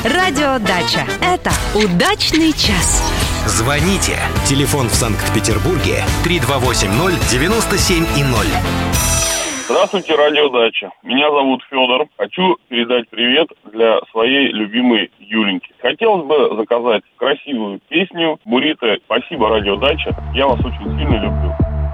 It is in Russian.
Радиодача. Это удачный час. Звоните. Телефон в Санкт-Петербурге 3280-97-0. Здравствуйте, радиодача. Меня зовут Федор. Хочу передать привет для своей любимой Юленьки. Хотелось бы заказать красивую песню Бурито. Спасибо, радиодача. Я вас очень сильно люблю.